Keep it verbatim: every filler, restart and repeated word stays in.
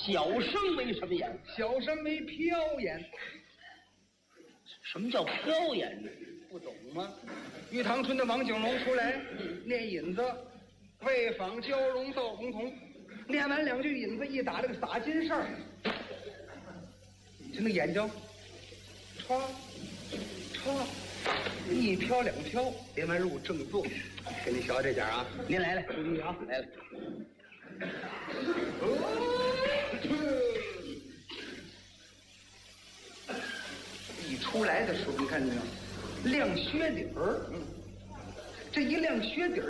小生为什么演？ 小生为飘演。 什么叫飘演？ 不懂吗？玉堂春的王景龙出来念引子，为访交融奏红铜。念完两句引子，一打这个撒金事儿，就那眼睛，歘歘，一飘两飘，连完入正座。给你瞧这点啊， 您来来，注意啊，来了。 一出来的时候，你看见没有？亮靴底儿，这一亮靴底儿。